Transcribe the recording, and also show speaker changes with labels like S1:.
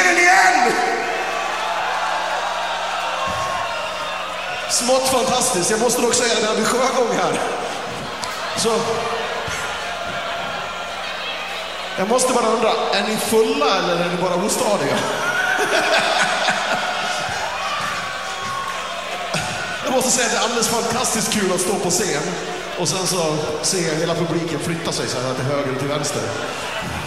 S1: den igen! Smått fantastiskt. Jag måste dock säga det när vi sjögång här. Så... Jag måste bara undra, är ni fulla eller är ni bara ostadiga? Jag måste säga att det är alldeles fantastiskt kul att stå på scen och sen så se hela publiken flytta sig så här till höger och till vänster.